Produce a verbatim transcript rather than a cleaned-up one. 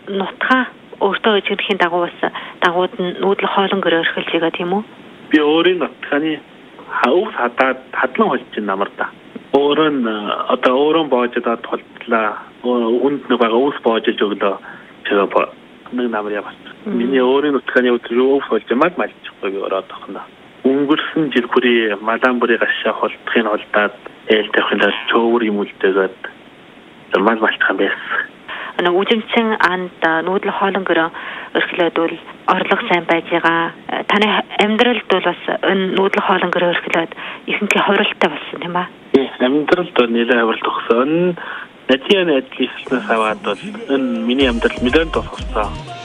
нутгаа өөртөө ижигрэхийн дагуу бас дагууд нь нүүдлэх хоолон гөрөө өрхөлж байгаа тийм үү? Би өөрийн нутгааны хавс хадаад хадлан холж ин намар да. Өөрөө нь одоо өөрөө боождод толтлаа. Үнд нэг байгаа ус боожж өглөө тэгээ нэг намар явах. Миний өөрийн нутгааны өдрөө холж мал малчихгүй би ороод тохно. Өнгөрсөн жил бүрий малан бүрий гашаа холдохын холдаад ээлтэйхэн цөөвөр юм үлдээгээд мал малчих юм байсан. Ана үжимчин анд нүүдлэх хоолон гөрөө өрхлөөд бол орлого сайн байж байгаа. Таны амьдралд бол бас энэ нүүдлэх хоолон гөрөө өрхлөөд ихэнхий хувиралтай болсон тийм ба? Тий, амьдралд нэлээд хувиралт өгсөн. Надийн ажил хийснээс аваад бол энэ миний амьдрал нэлээд тусгасан.